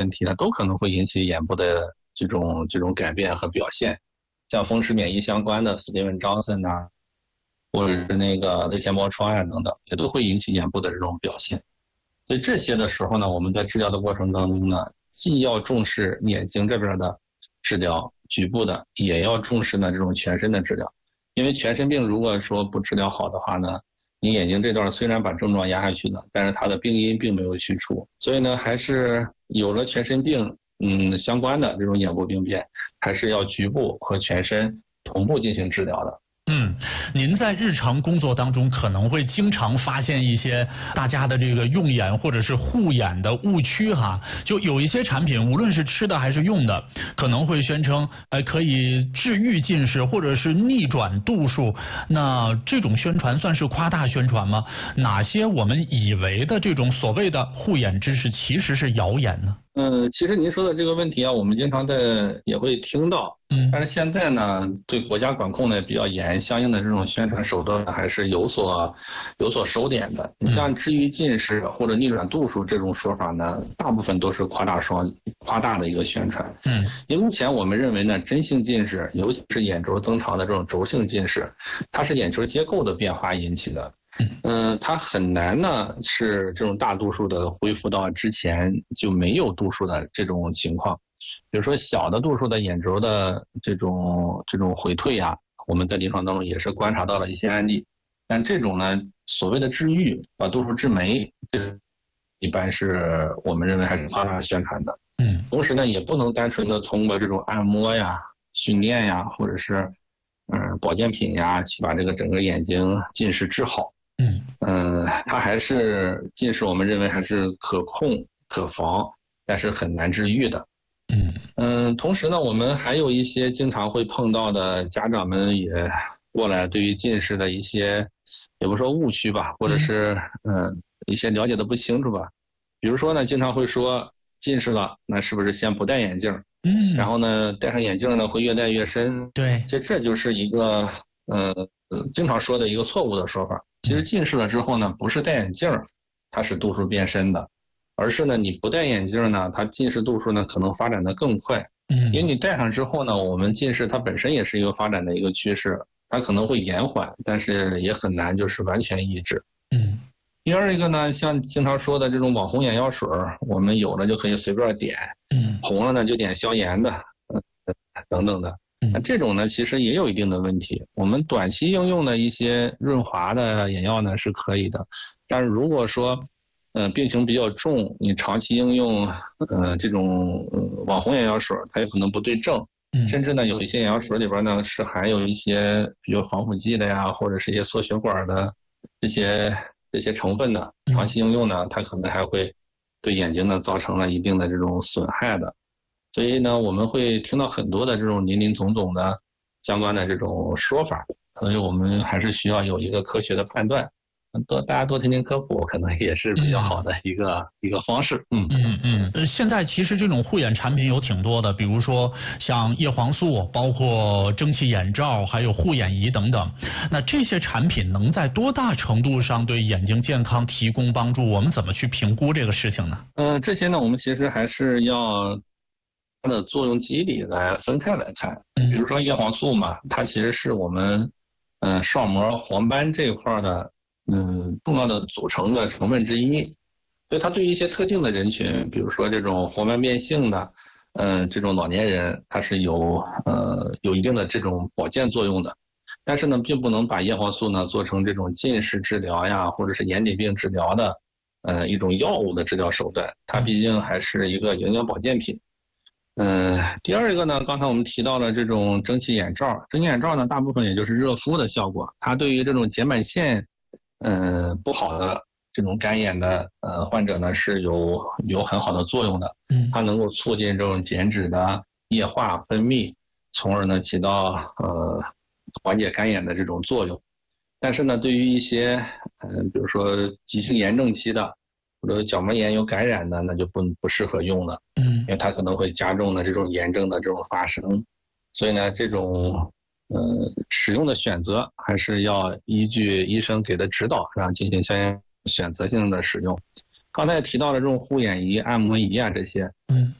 题呢，都可能会引起眼部的这种改变和表现。像风湿免疫相关的斯蒂文张森呐，或者是那个泪腺包疮啊等等，也都会引起眼部的这种表现。所以这些的时候呢，我们在治疗的过程当中呢，既要重视眼睛这边的治疗，局部的也要重视呢这种全身的治疗。因为全身病如果说不治疗好的话呢，你眼睛这段虽然把症状压下去了，但是它的病因并没有去除，所以呢，还是有了全身病相关的这种眼部病变，还是要局部和全身同步进行治疗的。 您在日常工作当中可能会经常发现一些大家的这个用眼或者是护眼的误区哈，就有一些产品无论是吃的还是用的，可能会宣称可以治愈近视或者是逆转度数，那这种宣传算是夸大宣传吗？哪些我们以为的这种所谓的护眼知识其实是谣言呢？ 其实您说的这个问题啊，我们经常也会听到，但是现在呢，对国家管控呢比较严，相应的这种宣传手段还是有所收敛的。你像治愈近视或者逆转度数这种说法呢，大部分都是夸大的一个宣传。因为目前我们认为呢，真性近视，尤其是眼轴增长的这种轴性近视，它是眼球结构的变化引起的。它很难呢是这种大度数的恢复到之前就没有度数的这种情况。比如说小的度数的眼轴的这种回退啊，我们在临床当中也是观察到了一些案例。但这种呢，所谓的治愈把度数治没，这一般是我们认为还是夸大宣传的。同时呢，也不能单纯的通过这种按摩呀、训练呀，或者是保健品呀，去把这个整个眼睛近视治好。它还是近视，我们认为还是可控可防，但是很难治愈的。同时呢，我们还有一些经常会碰到的家长们也过来，对于近视的一些，也不说误区吧，或者是一些了解的不清楚吧。比如说呢，经常会说近视了，那是不是先不戴眼镜？然后呢，戴上眼镜呢会越戴越深。 对， 这就是一个经常说的一个错误的说法。其实近视了之后呢，不是戴眼镜它是度数变深的，而是呢你不戴眼镜呢，它近视度数呢可能发展的更快。因为你戴上之后呢，我们近视它本身也是一个发展的一个趋势，它可能会延缓，但是也很难就是完全抑制。第二一个呢，像经常说的这种网红眼药水，我们有了就可以随便点，红了呢就点消炎的，等等的。那这种呢，其实也有一定的问题。我们短期应用的一些润滑的眼药呢是可以的，但是如果说病情比较重，你长期应用这种网红眼药水，它有可能不对症，甚至呢有一些眼药水里边呢是含有一些比如防腐剂的呀，或者是一些缩血管的这些成分的，长期应用呢，它可能还会对眼睛呢造成了一定的这种损害的。所以呢，我们会听到很多的这种林林总总的相关的这种说法，所以我们还是需要有一个科学的判断。大家多听听科普，可能也是比较好的一个方式。 现在其实这种护眼产品有挺多的，比如说像叶黄素，包括蒸汽眼罩，还有护眼仪等等。那这些产品能在多大程度上对眼睛健康提供帮助？我们怎么去评估这个事情呢？ 这些呢，我们其实还是要它的作用机理来分开来看。比如说叶黄素嘛，它其实是我们视网膜黄斑这一块的重要的组成的成分之一，所以它对于一些特定的人群，比如说这种黄斑变性的这种老年人，它是有一定的这种保健作用的。但是呢，并不能把叶黄素呢做成这种近视治疗呀，或者是眼底病治疗的一种药物的治疗手段，它毕竟还是一个营养保健品。第二个呢，刚才我们提到了这种蒸汽眼罩，蒸汽眼罩呢，大部分也就是热敷的效果，它对于这种睑板腺不好的这种干眼的患者呢是有很好的作用的。它能够促进这种睑脂的液化分泌，从而呢起到缓解干眼的这种作用。但是呢，对于一些比如说急性炎症期的或者角膜炎有感染的，那就不适合用了。因为它可能会加重了这种炎症的这种发生。所以呢，这种使用的选择还是要依据医生给的指导上进行相应选择性的使用。刚才也提到了这种护眼仪、按摩仪啊这些，